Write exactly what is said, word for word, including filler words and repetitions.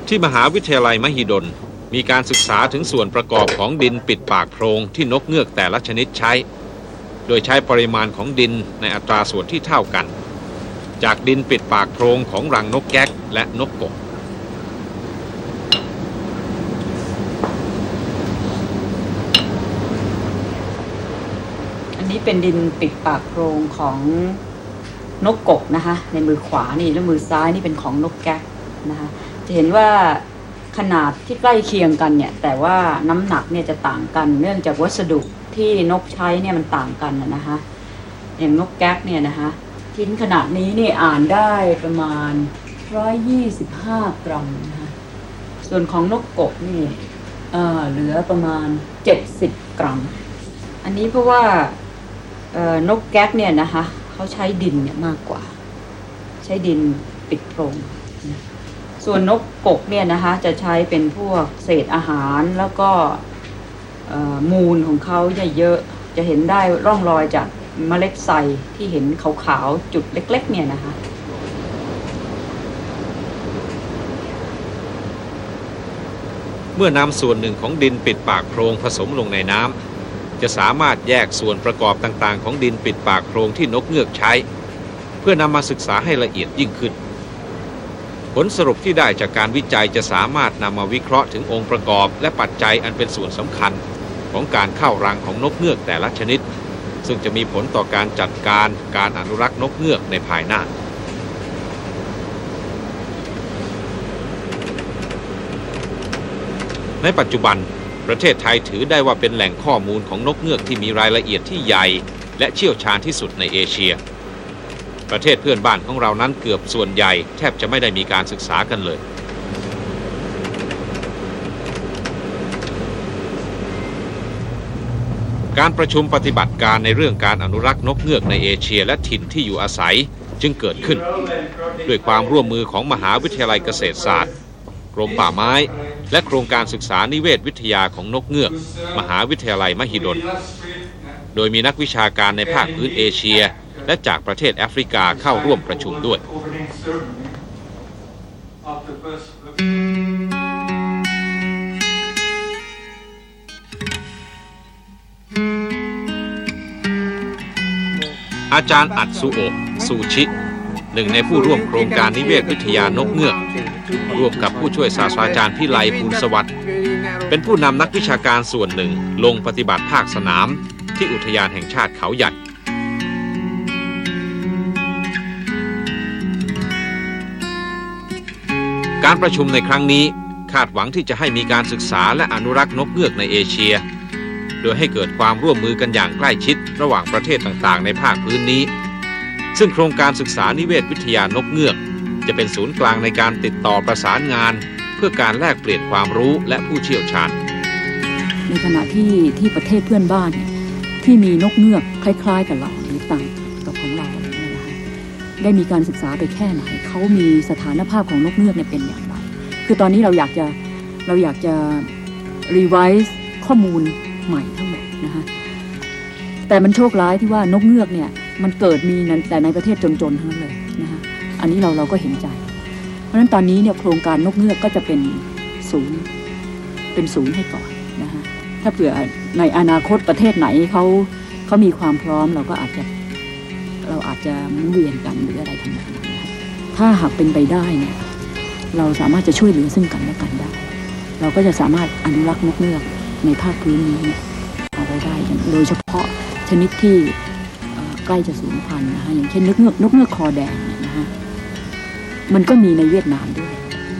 ที่มหาวิทยาลัยมหิดลมีการศึกษาถึงส่วนประกอบของดินปิดปากโพรงที่นกเงือกแต่ละชนิดใช้โดยใช้ปริมาณของดินในอัตราส่วนที่เท่ากันจากดินปิดปากโพรงของรังนกแก๊กและนกกกอันนี้เป็นดินปิดปากโพรงของนกกกนะคะในมือขวานี่แล้วมือซ้ายนี่เป็นของนกแก๊กนะคะจะเห็นว่าขนาดที่ใกล้เคียงกันเนี่ยแต่ว่าน้ำหนักเนี่ยจะต่างกันเนื่องจากวัสดุที่นกใช้เนี่ยมันต่างกันนะคะอย่างนกแก๊กเนี่ยนะคะชิ้นขนาดนี้นี่อ่านได้ประมาณหนึ่งร้อยยี่สิบห้ากรัมนะคะส่วนของนกกกนี่เอ่อเหลือประมาณเจ็ดสิบกรัมอันนี้เพราะว่าเอ่อนกแก๊กเนี่ยนะคะเขาใช้ดินเนี่ยมากกว่าใช้ดินปิดโพรงนะส่วนนกกกเนี่ยนะคะจะใช้เป็นพวกเศษอาหารแล้วก็มูลของเขาจะเยอะจะเห็นได้ร่องรอยจากเมล็ดไทรที่เห็นขาวๆจุดเล็กๆเนี่ยนะคะเมื่อนำส่วนหนึ่งของดินปิดปากโพรงผสมลงในน้ำจะสามารถแยกส่วนประกอบต่างๆของดินปิดปากโพรงที่นกเงือกใช้เพื่อนำมาศึกษาให้ละเอียดยิ่งขึ้นผลสรุปที่ได้จากการวิจัยจะสามารถนำมาวิเคราะห์ถึงองค์ประกอบและปัจจัยอันเป็นส่วนสำคัญของการเข้ารังของนกเงือกแต่ละชนิดซึ่งจะมีผลต่อการจัดการการอนุรักษ์นกเงือกในภายหน้าในปัจจุบันประเทศไทยถือได้ว่าเป็นแหล่งข้อมูลของนกเงือกที่มีรายละเอียดที่ใหญ่และเชี่ยวชาญที่สุดในเอเชียประเทศเพื่อนบ้านของเรานั้นเกือบส่วนใหญ่แทบจะไม่ได้มีการศึกษากันเลยการประชุมปฏิบัติการในเรื่องการอนุรักษ์นกเงือกในเอเชียและถิ่นที่อยู่อาศัยจึงเกิดขึ้นด้วยความร่วมมือของมหาวิทยาลัยเกษตรศาสตร์กรมป่าไม้และโครงการศึกษานิเวศวิทยาของนกเงือกมหาวิทยาลัยมหิดลโดยมีนักวิชาการในภาคพื้นเอเชียและจากประเทศแอฟริกาเข้าร่วมประชุมด้วยอาจารย์อัตสุโอะซูชิหนึ่งในผู้ร่วมโครงการนิเวศวิทยานกเงือกร่วมกับผู้ช่วยศาสตราจารย์พิไลภูลสวัสดิ์เป็นผู้นำนักวิชาการส่วนหนึ่งลงปฏิบัติภาคสนามที่อุทยานแห่งชาติเขาใหญ่การประชุมในครั้งนี้คาดหวังที่จะให้มีการศึกษาและอนุรักษ์นกเงือกในเอเชียโดยให้เกิดความร่วมมือกันอย่างใกล้ชิดระหว่างประเทศต่างๆในภาคพื้นนี้ซึ่งโครงการศึกษานิเวศวิทยานกเงือกจะเป็นศูนย์กลางในการติดต่อประสานงานเพื่อการแลกเปลี่ยนความรู้และผู้เชี่ยวชาญในขณะที่ที่ประเทศเพื่อนบ้านที่มีนกเงือกคล้ายๆกับเราหรือต่างกับของเราเนี่ยนะคะได้มีการศึกษาไปแค่ไหนเขามีสถานภาพของนกเงือกเนี่ยเป็นอย่างไรคือตอนนี้เราอยากจะเราอยากจะรีไวซ์ข้อมูลใหม่ทั้งหมดนะคะแต่มันโชคร้ายที่ว่านกเงือกเนี่ยมันเกิดมีแต่ในประเทศจนๆทั้งนั้นเลยนะคะอันนี้เราเราก็เห็นใจเพราะฉะนั้นตอนนี้เนี่ยโครงการนกเงือกก็จะเป็นศูนย์เป็นศูนย์ให้ก่อนนะคะถ้าเผื่อในอนาคตประเทศไหนเขาเขามีความพร้อมเราก็อาจจะเราอาจจะหมุนเวียนกันหรืออะไรทำนองนั้นนะคะถ้าหากเป็นไปได้เนี่ยเราสามารถจะช่วยเหลือซึ่งกันและกันได้เราก็จะสามารถอนุรักษ์นกเงือกในภาคพื้นนี้เอาไว้ได้โดยเฉพาะชนิดที่ใกล้จะสูญพันธุ์นะคะอย่างเช่นนกเงือกนกเงือกคอแดงเนี่ยนะคะมันก็มีในเวียดนามด้วย